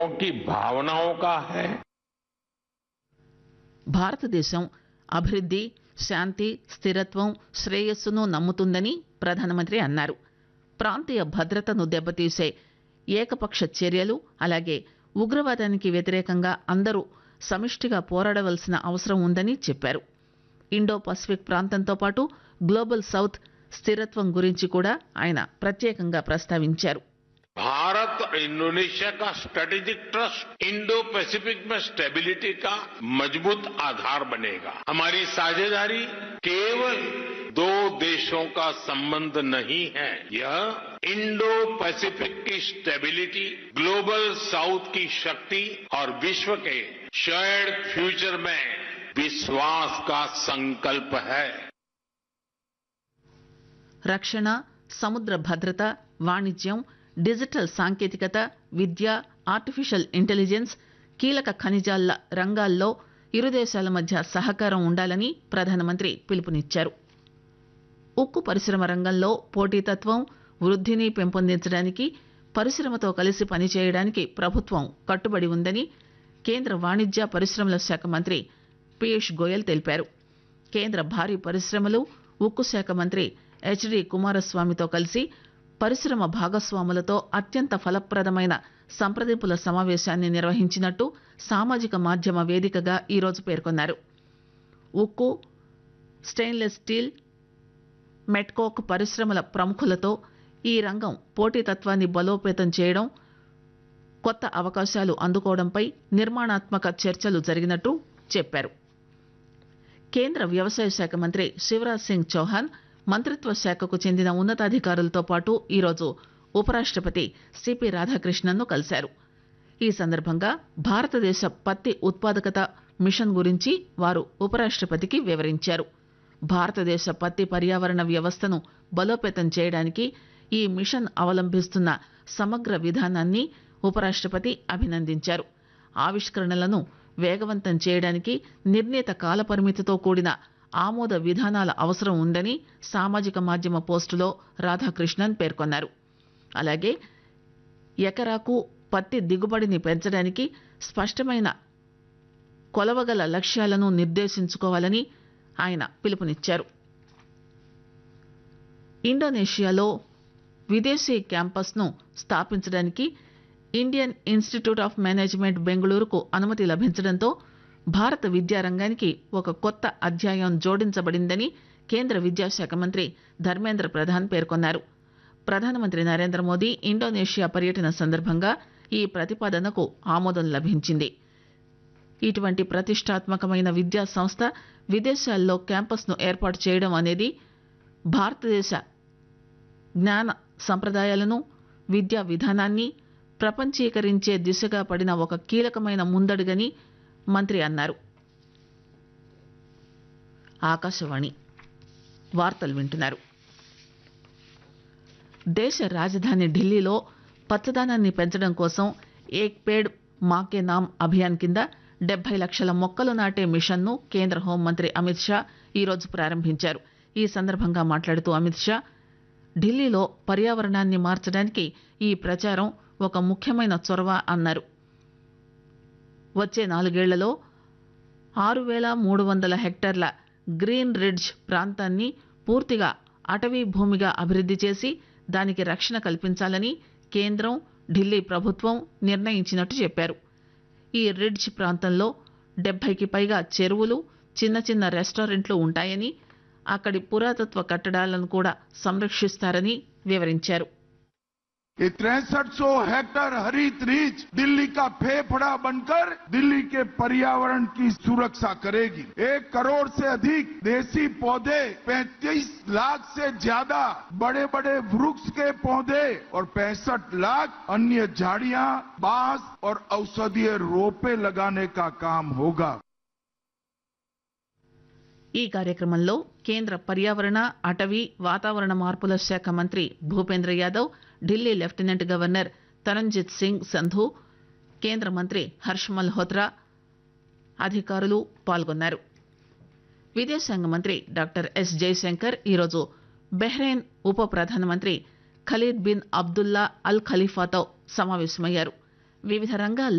की भावनाओं का है। భారతదేశం అభివృద్ధి, శాంతి, స్థిరత్వం, శ్రేయస్సును నమ్ముతుందని ప్రధానమంత్రి అన్నారు. ప్రాంతీయ భద్రతను దెబ్బతీసే ఏకపక్ష చర్యలు, అలాగే ఉగ్రవాదానికి వ్యతిరేకంగా అందరూ సమిష్టిగా పోరాడవలసిన అవసరం ఉందని చెప్పారు. ఇండో పసిఫిక్ ప్రాంతంతో పాటు గ్లోబల్ సౌత్ స్థిరత్వం గురించి కూడా ఆయన ప్రత్యేకంగా ప్రస్తావించారు. भारत और इंडोनेशिया का स्ट्रेटेजिक ट्रस्ट इंडो पैसिफिक में स्टेबिलिटी का मजबूत आधार बनेगा. हमारी साझेदारी केवल दो देशों का संबंध नहीं है, यह इंडो पैसिफिक की स्टेबिलिटी, ग्लोबल साउथ की शक्ति और विश्व के शेयर्ड फ्यूचर में विश्वास का संकल्प है. రక్షణ, సముద్ర భద్రత, వాణిజ్యం, డిజిటల్ సాంకేతికత, విద్య, ఆర్టిఫిషియల్ ఇంటెలిజెన్స్, కీలక ఖనిజాల రంగాల్లో ఇరు దేశాల మధ్య సహకారం ఉండాలని ప్రధానమంత్రి పిలుపునిచ్చారు. ఉక్కు పరిశ్రమ రంగంలో పోటీతత్వం, వృద్ధిని పెంపొందించడానికి పరిశ్రమతో కలిసి పనిచేయడానికి ప్రభుత్వం కట్టుబడి ఉందని కేంద్ర వాణిజ్య పరిశ్రమల శాఖ మంత్రి పీయూష్ గోయల్ తెలిపారు. కేంద్ర భారీ పరిశ్రమలు, ఉక్కు శాఖ మంత్రి హెచ్డి కుమారస్వామితో కలిసి పరిశ్రమ భాగస్వాములతో అత్యంత ఫలప్రదమైన సంప్రదింపుల సమావేశాన్ని నిర్వహించినట్టు సామాజిక మాధ్యమ వేదికగా ఈరోజు పేర్కొన్నారు. ఉక్కు, స్టెయిన్లెస్ స్టీల్, మెట్కోక్ పరిశ్రమల ప్రముఖులతో ఈ రంగం పోటీతత్వాన్ని బలోపేతం చేయడం, కొత్త అవకాశాలు అందుకోవడంపై నిర్మాణాత్మక చర్చలు జరిగినట్టు చెప్పారు. కేంద్ర వ్యవసాయ శాఖ మంత్రి శివరాజ్ సింగ్ చౌహాన్ మంత్రిత్వ శాఖకు చెందిన ఉన్నతాధికారులతో పాటు ఈరోజు ఉపరాష్ట్రపతి సిపి రాధాకృష్ణన్ను కలిశారు. ఈ సందర్భంగా భారతదేశ పత్తి ఉత్పాదకత మిషన్ గురించి వారు ఉపరాష్ట్రపతికి వివరించారు. భారతదేశ పత్తి పర్యావరణ వ్యవస్థను బలోపేతం చేయడానికి ఈ మిషన్ అవలంబిస్తున్న సమగ్ర విధానాన్ని ఉపరాష్ట్రపతి అభినందించారు. ఆవిష్కరణలను వేగవంతం చేయడానికి నిర్ణీత కాలపరిమితితో కూడిన ఆమోద విధానాల అవసరం ఉందని సామాజిక మాధ్యమ పోస్టులో రాధాకృష్ణన్ పేర్కొన్నారు. అలాగే ఎకరాకు పత్తి దిగుబడిని పెంచడానికి స్పష్టమైన కొలవగల లక్ష్యాలను నిర్దేశించుకోవాలని ఆయన పిలుపునిచ్చారు. ఇండోనేషియాలో విదేశీ క్యాంపస్ను స్థాపించడానికి ఇండియన్ ఇన్స్టిట్యూట్ ఆఫ్ మేనేజ్మెంట్ బెంగళూరుకు అనుమతి లభించడంతో భారత విద్యారంగానికి ఒక కొత్త అధ్యాయం జోడించబడిందని కేంద్ర విద్యాశాఖ మంత్రి ధర్మేంద్ర ప్రధాన్ పేర్కొన్నారు. ప్రధానమంత్రి నరేంద్ర మోదీ ఇండోనేషియా పర్యటన సందర్భంగా ఈ ప్రతిపాదనకు ఆమోదం లభించింది. ఇటువంటి ప్రతిష్టాత్మకమైన విద్యా సంస్థ విదేశాల్లో క్యాంపస్ను ఏర్పాటు చేయడం అనేది భారతదేశ జ్ఞాన సంప్రదాయాలను, విద్యా విధానాన్ని ప్రపంచీకరించే దిశగా పడిన ఒక కీలకమైన ముందడుగని మంత్రి అన్నారు. ఆకాశవాణి వార్తలు వింటున్నారు. దేశ రాజధాని ఢిల్లీలో పచ్చదనాన్ని పెంచడం కోసం ఏక్ పేడ్ మాకే నామ్ అభియాన్ కింద 70 లక్షల మొక్కలు నాటే మిషన్ను కేంద్ర హోంమంత్రి అమిత్ షా ఈరోజు ప్రారంభించారు. ఈ సందర్భంగా మాట్లాడుతూ అమిత్ షా ఢిల్లీలో పర్యావరణాన్ని మార్చడానికి ఈ ప్రచారం ఒక ముఖ్యమైన చొరవ అన్నారు. వచ్చే 4 ఏళ్లలో 6,300 హెక్టార్ల గ్రీన్ రిడ్జ్ ప్రాంతాన్ని పూర్తిగా అటవీ భూమిగా అభివృద్ధి చేసి దానికి రక్షణ కల్పించాలని కేంద్రం, ఢిల్లీ ప్రభుత్వం నిర్ణయించినట్టు చెప్పారు. ఈ రిడ్జ్ ప్రాంతంలో 70కి పైగా చెరువులు, చిన్న చిన్న రెస్టారెంట్లు ఉంటాయని, అక్కడి పురాతత్వ కట్టడాలను కూడా సంరక్షిస్తారని వివరించారు. 6300 हेक्टेयर हरित रीच दिल्ली का फेफड़ा बनकर दिल्ली के पर्यावरण की सुरक्षा करेगी. 1 करोड़ से अधिक देसी पौधे, 35 लाख से ज्यादा बड़े बड़े वृक्ष के पौधे और 65 लाख अन्य झाड़ियां, बांस और औषधीय रोपे लगाने का काम होगा. ఈ కార్యక్రమంలో కేంద్ర పర్యావరణ, అటవీ, వాతావరణ మార్పుల శాఖ మంత్రి భూపేంద్ర యాదవ్, ఢిల్లీ లెఫ్టినెంట్ గవర్నర్ తరంజిత్ సింగ్ సంధు, కేంద్ర మంత్రి హర్ష్ మల్హోత్రా అధికారులు పాల్గొన్నారు. విదేశాంగ మంత్రి డాక్టర్ ఎస్ జయశంకర్ ఈరోజు బహ్రెయిన్ ఉప ప్రధానమంత్రి ఖలీద్ బిన్ అబ్దుల్లా అల్ ఖలీఫాతో సమావేశమయ్యారు. వివిధ రంగాల్లో